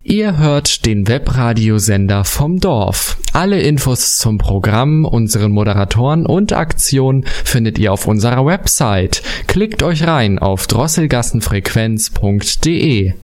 Ihr hört den Webradiosender vom Dorf. Alle Infos zum Programm, unseren Moderatoren und Aktionen findet ihr auf unserer Website. Klickt euch rein auf drosselgassenfrequenz.de.